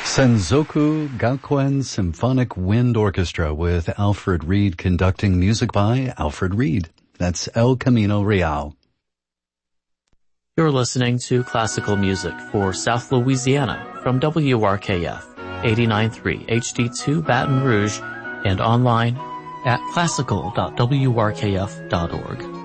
Senzoku Gakuen Symphonic Wind Orchestra with Alfred Reed conducting, music by Alfred Reed. That's El Camino Real. You're listening to classical music for South Louisiana from WRKF 89.3 HD2 Baton Rouge and online at classical.wrkf.org.